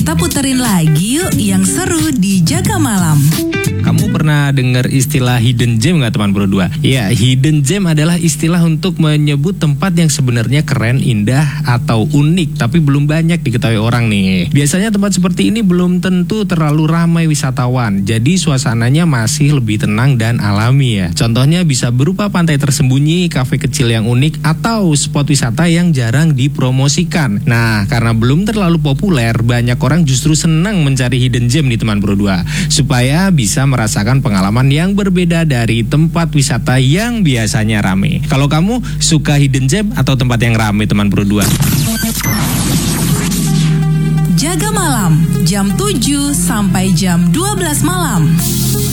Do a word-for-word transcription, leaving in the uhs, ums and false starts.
Kita puterin lagi yuk yang seru di Jaga Malam. Kamu pernah dengar istilah hidden gem nggak teman berdua? Ya, hidden gem adalah istilah untuk menyebut tempat yang sebenarnya keren, indah, atau unik, tapi belum banyak diketahui orang nih. Biasanya tempat seperti ini belum tentu terlalu ramai wisatawan, jadi suasananya masih lebih tenang dan alami ya. Contohnya bisa berupa pantai tersembunyi, kafe kecil yang unik, atau spot wisata yang jarang dipromosikan. Nah, karena belum terlalu populer, banyak orang justru senang mencari hidden gem di teman berdua, supaya bisa merasakan pengalaman yang berbeda dari tempat wisata yang biasanya rame. Kalau kamu suka hidden gem atau tempat yang rame teman berdua? Jaga Malam, jam tujuh sampai jam dua belas malam.